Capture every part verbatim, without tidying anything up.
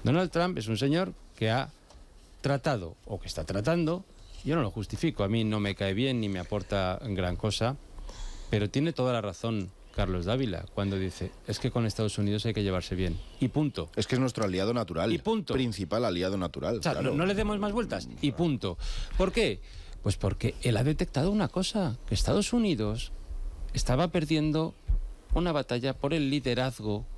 Donald Trump es un señor que ha tratado, o que está tratando, yo no lo justifico, a mí no me cae bien ni me aporta gran cosa, pero tiene toda la razón Carlos Dávila cuando dice, es que con Estados Unidos hay que llevarse bien, y punto. Es que es nuestro aliado natural. Y punto. Principal aliado natural. O sea, claro. no, no le demos más vueltas, y punto. ¿Por qué? Pues porque él ha detectado una cosa, que Estados Unidos estaba perdiendo una batalla por el liderazgo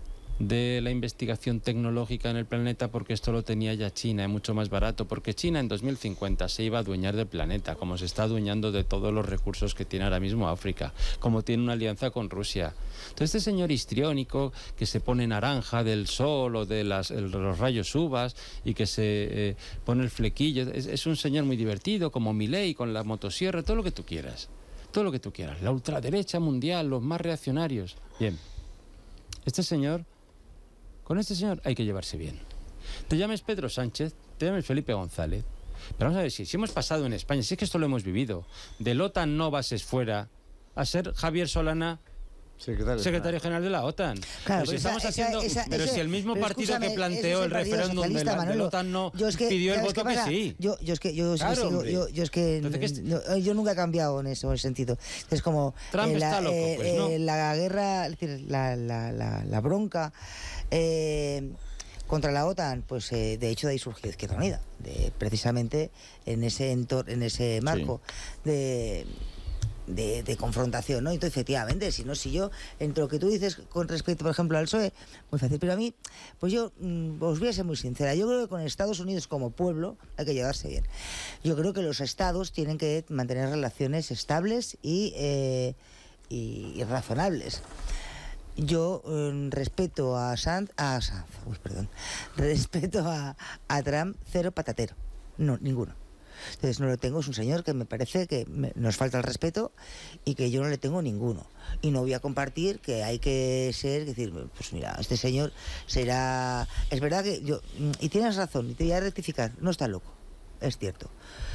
de la investigación tecnológica en el planeta, porque esto lo tenía ya China, es mucho más barato, porque China en dos mil cincuenta se iba a adueñar del planeta, como se está adueñando de todos los recursos que tiene ahora mismo África, como tiene una alianza con Rusia. Entonces este señor histriónico que se pone naranja del sol o de las, el, los rayos uvas y que se eh, pone el flequillo, es, es un señor muy divertido, como Milei con la motosierra, todo lo que tú quieras, todo lo que tú quieras, la ultraderecha mundial, los más reaccionarios. Bien, este señor... Con este señor hay que llevarse bien. Te llames Pedro Sánchez, te llames Felipe González. Pero vamos a ver, si, si hemos pasado en España, si es que esto lo hemos vivido, del OTAN no bases fuera, a ser Javier Solana secretario, secretario general de la OTAN. Claro, pero si esa, estamos esa, haciendo, esa, pero ese, si el mismo pero partido que planteó es el, el referéndum de la, de la OTAN no es que, pidió el voto que, que sí. Yo, yo es que yo, claro, sigo, yo, yo es que Entonces, no, yo nunca he cambiado en eso, en ese sentido. Es como Trump eh, la, está loco, eh, pues, ¿no? eh, la guerra, es decir, la, la, la, la bronca eh, contra la OTAN, pues eh, de hecho de ahí surgió Izquierda Unida, de, precisamente en ese entor en ese marco sí. de De, de confrontación, ¿no? Entonces, efectivamente, si no, si yo, entre lo que tú dices con respecto, por ejemplo, al P S O E, muy fácil, pero a mí, pues yo mmm, os voy a ser muy sincera, yo creo que con Estados Unidos como pueblo hay que llevarse bien. Yo creo que los estados tienen que mantener relaciones estables y, eh, y, y razonables. Yo eh, respeto a Sanz, a Sanz, uy, perdón, respeto a, a Trump cero patatero, no, ninguno. Entonces no lo tengo, es un señor que me parece que me, nos falta el respeto y que yo no le tengo ninguno. Y no voy a compartir que hay que ser, es decir, pues mira, este señor será... Es verdad que yo... Y tienes razón, y te voy a rectificar, no está loco, es cierto.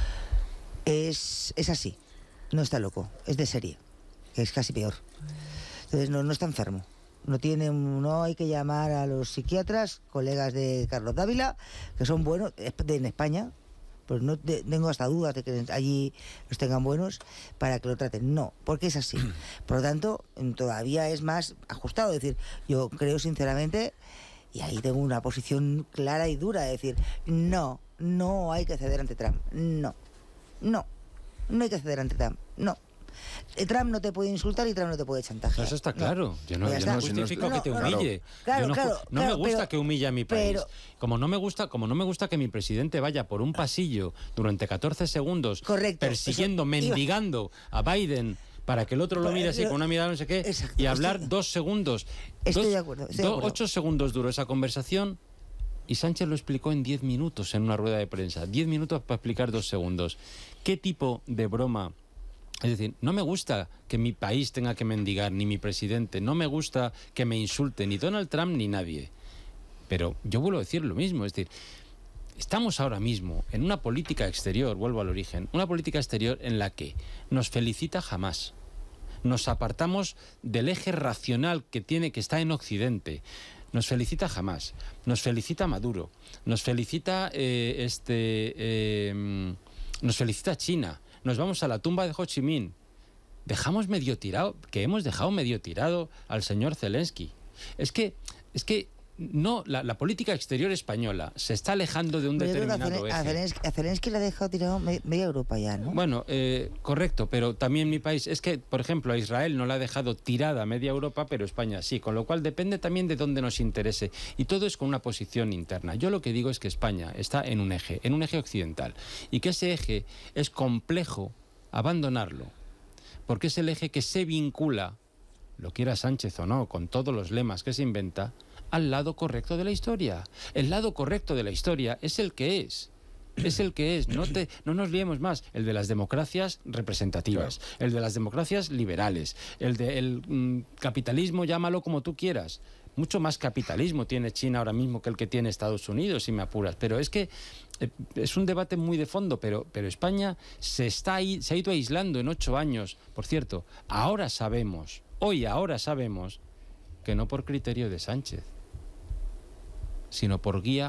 Es, es así, no está loco, es de serie, que es casi peor. Entonces no, no está enfermo. No tiene, no hay que llamar a los psiquiatras, colegas de Carlos Dávila, que son buenos de, en España, pues no te, tengo hasta dudas de que allí los tengan buenos para que lo traten. No, porque es así. Por lo tanto, todavía es más ajustado. Es decir, yo creo sinceramente, y ahí tengo una posición clara y dura, de decir, no, no hay que ceder ante Trump. No, no, no hay que ceder ante Trump. No. Trump no te puede insultar y Trump no te puede chantajear. Eso está claro. No. Yo no, pues yo no justifico no, que te humille. Claro, yo no, claro, no claro, me gusta pero, que humille a mi país. Pero, como no me gusta, como no me gusta que mi presidente vaya por un pasillo durante catorce segundos correcto, persiguiendo, eso, mendigando iba. a Biden para que el otro lo mire así con una mirada no sé qué exacto, y hablar estoy, dos segundos. Estoy dos, de acuerdo. Estoy do, de acuerdo. Ocho segundos duró esa conversación. Y Sánchez lo explicó en diez minutos en una rueda de prensa. Diez minutos para explicar dos segundos. ¿Qué tipo de broma? Es decir, no me gusta que mi país tenga que mendigar, ni mi presidente. No me gusta que me insulte ni Donald Trump ni nadie. Pero yo vuelvo a decir lo mismo. Es decir, estamos ahora mismo en una política exterior, vuelvo al origen, una política exterior en la que nos felicita jamás. Nos apartamos del eje racional que tiene, que está en Occidente. Nos felicita jamás. Nos felicita Maduro. Nos felicita eh, este, eh, nos felicita China. Nos vamos a la tumba de Ho Chi Minh. Dejamos medio tirado, que hemos dejado medio tirado al señor Zelensky. Es que, es que no, la, la política exterior española se está alejando de un pero determinado a Zelensky, eje. A Zelensky le ha dejado tirado media Europa ya, ¿no? Bueno, eh, correcto, pero también mi país, es que, por ejemplo, a Israel no le ha dejado tirada media Europa, pero España sí, con lo cual depende también de dónde nos interese. Y todo es con una posición interna. Yo lo que digo es que España está en un eje, en un eje occidental, y que ese eje es complejo abandonarlo, porque es el eje que se vincula, lo quiera Sánchez o no, con todos los lemas que se inventa, al lado correcto de la historia. El lado correcto de la historia es el que es. Es el que es. No, te, no nos liemos más. El de las democracias representativas, claro. El de las democracias liberales, el del mm, capitalismo, llámalo como tú quieras. Mucho más capitalismo tiene China ahora mismo que el que tiene Estados Unidos, si me apuras. Pero es que eh, es un debate muy de fondo, pero, pero España se, está ahí, se ha ido aislando en ocho años. Por cierto, ahora sabemos, hoy ahora sabemos, que no por criterio de Sánchez, sino por guía